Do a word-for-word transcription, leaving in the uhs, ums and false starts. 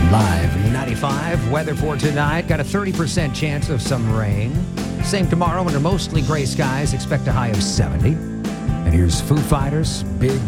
Live ninety-five. Weather for tonight. Got a thirty percent chance of some rain. Same tomorrow under mostly gray skies. Expect a high of seventy. And here's Foo Fighters' Big